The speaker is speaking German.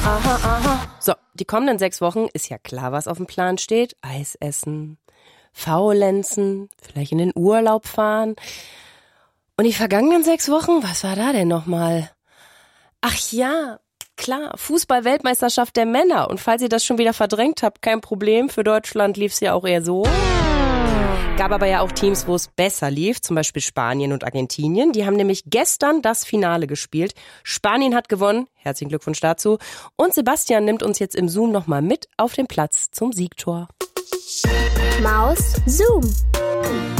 Aha, aha. So, die kommenden 6 Wochen ist ja klar, was auf dem Plan steht. Eis essen, faulenzen, vielleicht in den Urlaub fahren. Und die vergangenen 6 Wochen, was war da denn nochmal? Ach ja, klar, Fußball-Weltmeisterschaft der Männer. Und falls ihr das schon wieder verdrängt habt, kein Problem. Für Deutschland lief es ja auch eher so. Gab aber ja auch Teams, wo es besser lief, zum Beispiel Spanien und Argentinien. Die haben nämlich gestern das Finale gespielt. Spanien hat gewonnen, herzlichen Glückwunsch dazu. Und Sebastian nimmt uns jetzt im Zoom nochmal mit auf den Platz zum Siegtor. Maus Zoom.